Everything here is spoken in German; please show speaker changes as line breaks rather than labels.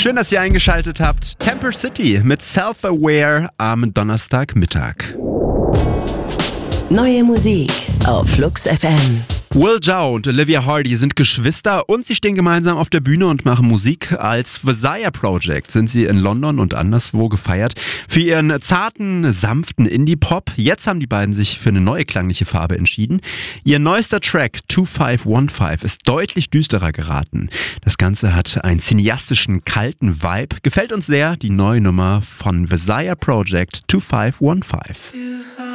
Schön, dass ihr eingeschaltet habt. Temper City mit Self-Aware am Donnerstagmittag.
Neue Musik auf Flux FM.
Will Zhao und Olivia Hardy sind Geschwister und sie stehen gemeinsam auf der Bühne und machen Musik. Als Desire Project sind sie in London und anderswo gefeiert für ihren zarten, sanften Indie-Pop. Jetzt haben die beiden sich für eine neue klangliche Farbe entschieden. Ihr neuester Track 2515 ist deutlich düsterer geraten. Das Ganze hat einen cineastischen, kalten Vibe. Gefällt uns sehr, die neue Nummer von Desire Project 2515.